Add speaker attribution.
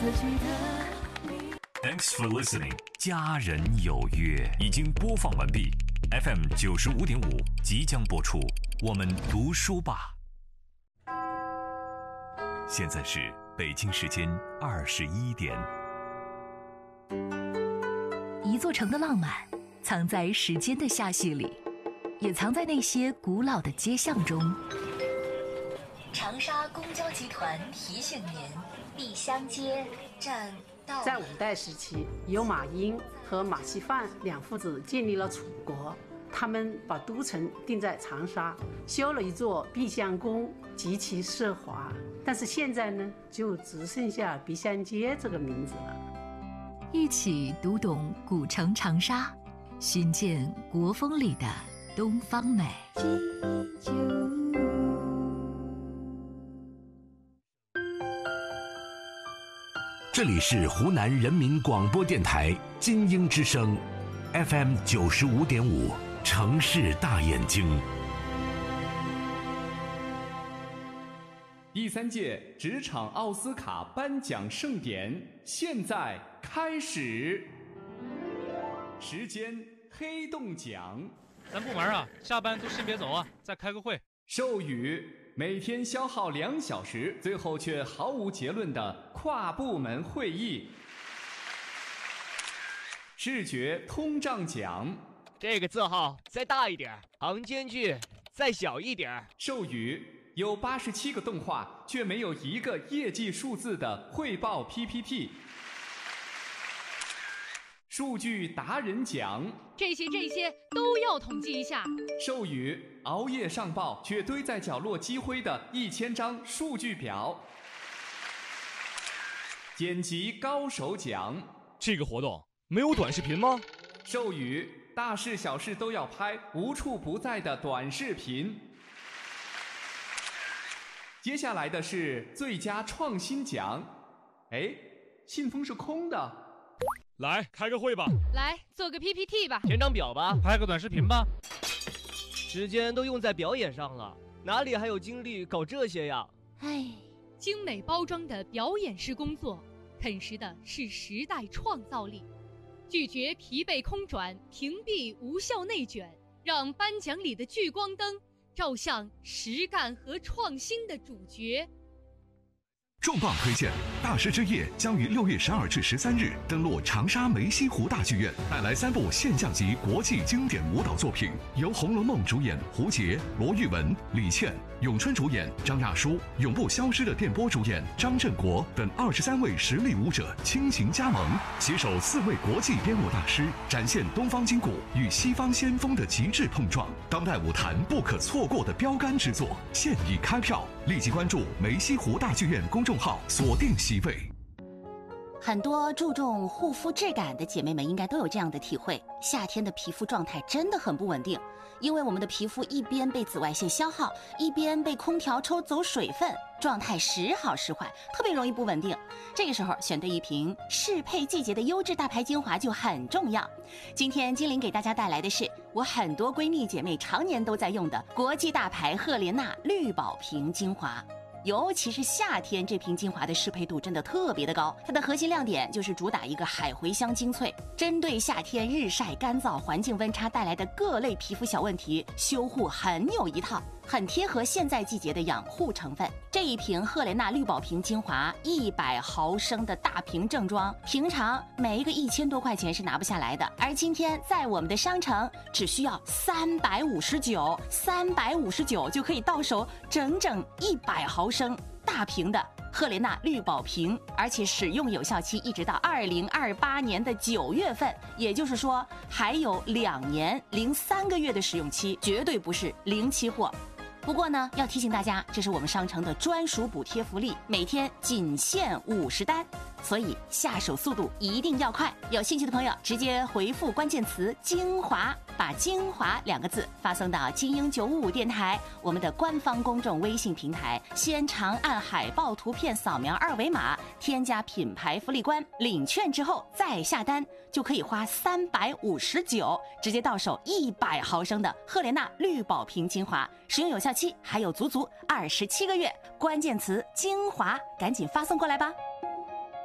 Speaker 1: Thanks for listening。家人有约已经播放完毕 ，FM 95.5即将播出。我们读书吧。现在是北京时间21点。
Speaker 2: 一座城的浪漫，藏在时间的罅隙里，也藏在那些古老的街巷中。长沙公交集团提醒您：碧香街站到。
Speaker 3: 在五代时期，由马英和马锡范两父子建立了楚国，他们把都城定在长沙，修了一座碧香宫，极其奢华。但是现在呢，就只剩下碧香街这个名字了。
Speaker 2: 一起读懂古城长沙，寻见国风里的东方美。
Speaker 4: 这里是湖南人民广播电台金鹰之声 FM 95.5城市大眼睛。
Speaker 5: 第3届职场奥斯卡颁奖盛典现在开始，时间黑洞奖。
Speaker 6: 咱部门啊，下班都先别走啊，再开个会。
Speaker 5: 授予每天消耗2小时，最后却毫无结论的跨部门会议。视觉通胀奖。
Speaker 7: 这个字号再大一点，行间距再小一点。
Speaker 5: 授予有87个动画却没有一个业绩数字的汇报 PPT。数据达人奖。
Speaker 8: 这些都要统计一下。
Speaker 5: 授予熬夜上报却堆在角落积灰的1000张数据表。剪辑高手奖。
Speaker 6: 这个活动没有短视频吗？
Speaker 5: 授予大事小事都要拍，无处不在的短视频。接下来的是最佳创新奖。哎，信封是空的。
Speaker 6: 来开个会吧，
Speaker 8: 来做个 PPT 吧，
Speaker 7: 填张表吧，
Speaker 6: 拍个短视频吧。
Speaker 7: 时间都用在表演上了，哪里还有精力搞这些呀？
Speaker 8: 唉，精美包装的表演式工作，啃食的是时代创造力。拒绝疲惫空转，屏蔽无效内卷，让颁奖里的聚光灯照向实干和创新的主角。
Speaker 1: 重磅推荐，大师之夜将于6月12至13日登陆长沙梅溪湖大剧院，带来3部现象级国际经典舞蹈作品，由《红楼梦》主演胡洁、罗玉文、李倩，咏春主演张亚书，永不消失的电波主演张振国等23位实力舞者倾情加盟，携手4位国际编舞大师，展现东方筋骨与西方先锋的极致碰撞，当代舞坛不可错过的标杆之作。现已开票，立即关注梅溪湖大剧院公众号，锁定席位。
Speaker 9: 很多注重护肤质感的姐妹们应该都有这样的体会，夏天的皮肤状态真的很不稳定，因为我们的皮肤一边被紫外线消耗，一边被空调抽走水分，状态时好时坏，特别容易不稳定。这个时候选对一瓶适配季节的优质大牌精华就很重要。今天精灵给大家带来的是我很多闺蜜姐妹常年都在用的国际大牌赫莲娜绿宝瓶精华。尤其是夏天，这瓶精华的适配度真的特别的高。它的核心亮点就是主打一个海茴香精粹，针对夏天日晒干燥环境温差带来的各类皮肤小问题，修护很有一套，很贴合现在季节的养护成分。这一瓶赫莲娜绿宝瓶精华100毫升的大瓶正装，平常每一个1000多块钱是拿不下来的，而今天在我们的商城只需要359就可以到手整整100毫升大瓶的赫莲娜绿宝瓶，而且使用有效期一直到2028年的9月份，也就是说还有2年零3个月的使用期，绝对不是零期货。不过呢，要提醒大家，这是我们商城的专属补贴福利，每天仅限50单，所以下手速度一定要快。有兴趣的朋友直接回复关键词精华，把精华2个字发送到金鹰955电台我们的官方公众微信平台，先长按海报图片扫描2维码，添加品牌福利官，领券之后再下单，就可以花359直接到手100毫升的赫莲娜绿宝瓶精华，使用有效期还有足足27个月。关键词精华，赶紧发送过来吧。